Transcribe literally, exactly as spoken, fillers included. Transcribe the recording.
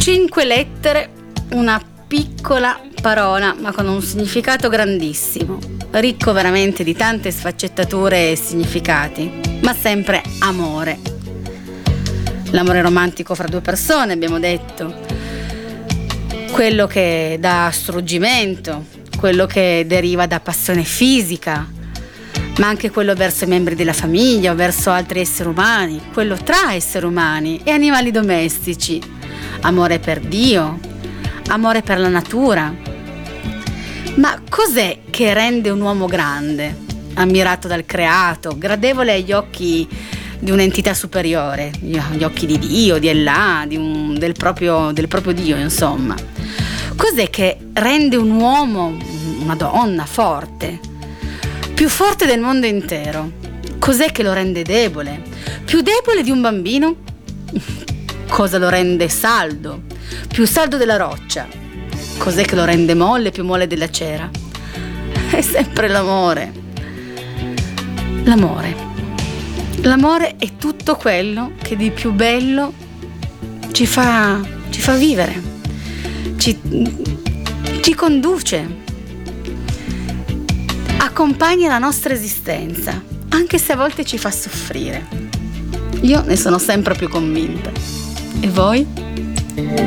Cinque lettere, una piccola parola, ma con un significato grandissimo, ricco veramente di tante sfaccettature e significati, ma sempre amore. L'amore romantico fra due persone, abbiamo detto, quello che dà struggimento, quello che deriva da passione fisica, ma anche quello verso i membri della famiglia o verso altri esseri umani, quello tra esseri umani e animali domestici, amore per Dio, amore per la natura. Ma cos'è che rende un uomo grande, ammirato dal creato, gradevole agli occhi di un'entità superiore, agli occhi di Dio, di Allah, di un, del, proprio, del proprio Dio, insomma? Cos'è che rende un uomo, una donna, forte? Più forte del mondo intero. Cos'è che lo rende debole? Più debole di un bambino? Cosa lo rende saldo? Più saldo della roccia. Cos'è che lo rende molle, più molle della cera? È sempre l'amore. L'amore. L'amore è tutto quello che di più bello ci fa, ci fa vivere, ci, ci conduce, accompagna la nostra esistenza, anche se a volte ci fa soffrire. Io ne sono sempre più convinta. E voi?